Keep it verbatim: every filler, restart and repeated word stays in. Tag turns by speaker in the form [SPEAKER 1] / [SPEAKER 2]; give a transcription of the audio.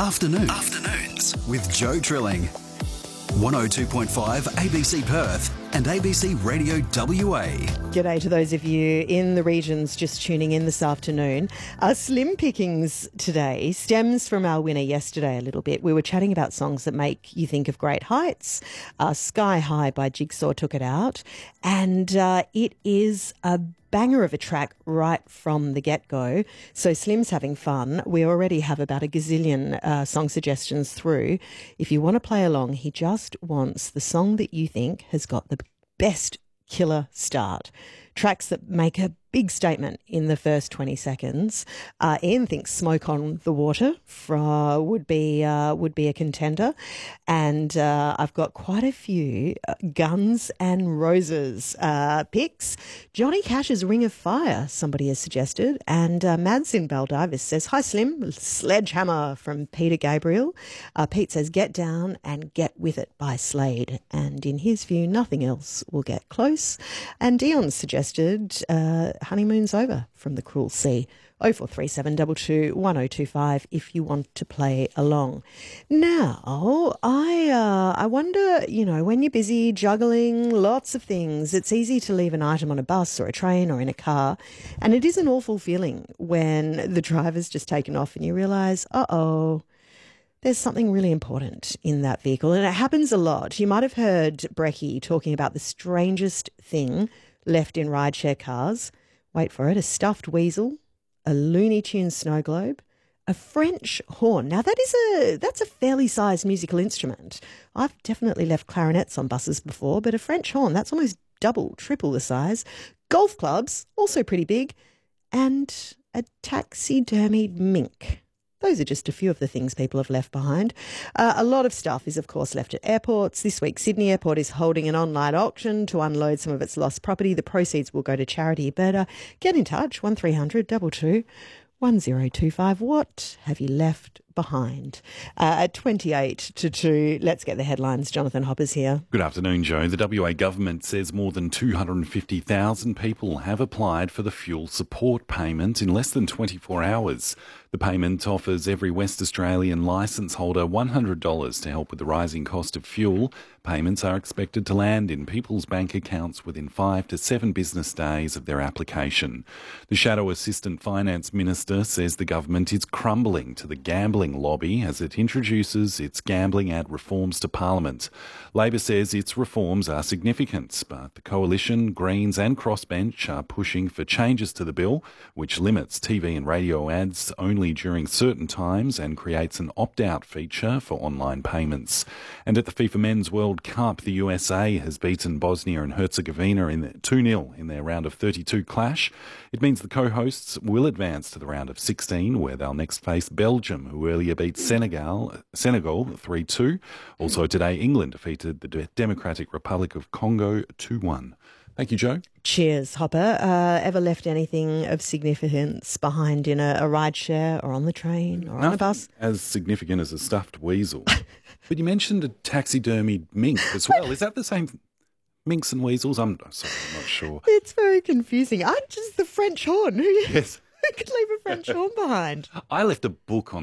[SPEAKER 1] Afternoons. Afternoons with Joe Trilling. one oh two point five A B C Perth and A B C Radio W A.
[SPEAKER 2] G'day to those of you in the regions just tuning in this afternoon. Our slim pickings today stems from our winner yesterday a little bit. We were chatting about songs that make you think of great heights. Uh, Sky High by Jigsaw took it out, and uh, it is a banger of a track right from the get-go. So Slim's having fun. We already have about a gazillion uh, song suggestions through. If you want to play along, he just wants the song that you think has got the best killer start. Tracks that make a big statement in the first twenty seconds. Uh, Ian thinks Smoke on the Water fra, would be uh, would be a contender. And uh, I've got quite a few uh, Guns and Roses uh, picks. Johnny Cash's Ring of Fire, somebody has suggested. And uh, Mads in Baldivis says, "Hi Slim, Sledgehammer" from Peter Gabriel. Uh, Pete says, "Get Down and Get With It" by Slade. And in his view, nothing else will get close. And Dion suggested uh, Honeymoon's Over from The Cruel Sea. oh four three seven two two one oh two five if you want to play along. Now, I uh, I wonder, you know, when you're busy juggling lots of things, it's easy to leave an item on a bus or a train or in a car, and it is an awful feeling when the driver's just taken off and you realise, uh-oh, there's something really important in that vehicle. And it happens a lot. You might have heard Brecky talking about the strangest thing left in rideshare cars. Wait for it, a stuffed weasel, a Looney Tunes snow globe, a French horn. Now that is a that's a fairly sized musical instrument. I've definitely left clarinets on buses before, but a French horn, that's almost double, triple the size. Golf clubs, also pretty big, and a taxidermied mink. Those are just a few of the things people have left behind. Uh, a lot of stuff is, of course, left at airports. This week, Sydney Airport is holding an online auction to unload some of its lost property. The proceeds will go to charity. But uh, get in touch, one three hundred two two one oh two five. What have you left behind? Uh, at twenty-eight to two, let's get the headlines. Jonathan Hopper's here.
[SPEAKER 3] Good afternoon, Joe. The W A government says more than two hundred fifty thousand people have applied for the fuel support payment in less than twenty-four hours. The payment offers every West Australian licence holder one hundred dollars to help with the rising cost of fuel. Payments are expected to land in people's bank accounts within five to seven business days of their application. The Shadow Assistant Finance Minister says the government is crumbling to the gambling lobby as it introduces its gambling ad reforms to Parliament. Labor says its reforms are significant, but the Coalition, Greens and Crossbench are pushing for changes to the bill, which limits T V and radio ads only during certain times and creates an opt-out feature for online payments. And at the FIFA Men's World Cup, the U S A has beaten Bosnia and Herzegovina in two nil in their round of thirty-two clash. It means the co-hosts will advance to the round of sixteen, where they'll next face Belgium, who earlier beat Senegal Senegal three two. Also today, England defeated the Democratic Republic of Congo two one. Thank you, Joe.
[SPEAKER 2] Cheers, Hopper. Uh, ever left anything of significance behind in a, a ride share or on the train or
[SPEAKER 3] Nothing
[SPEAKER 2] on a bus?
[SPEAKER 3] as significant as a stuffed weasel. But you mentioned a taxidermied mink as well. Is that the same? Minks and weasels? I'm sorry, I'm not sure.
[SPEAKER 2] It's very confusing. I'm just the French horn. Who,
[SPEAKER 3] Yes.
[SPEAKER 2] who could leave a French horn behind?
[SPEAKER 3] I left a book on